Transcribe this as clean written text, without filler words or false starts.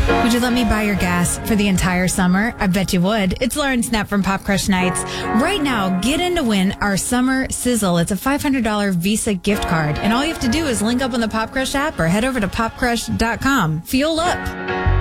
Would you let me buy your gas for the entire summer? I bet you would. It's Lauren Snap from Pop Crush Nights. Right now, get in to win our summer sizzle. It's a $500 Visa gift card. And all you have to do is link up on the Pop Crush app or head over to popcrush.com. Fuel up.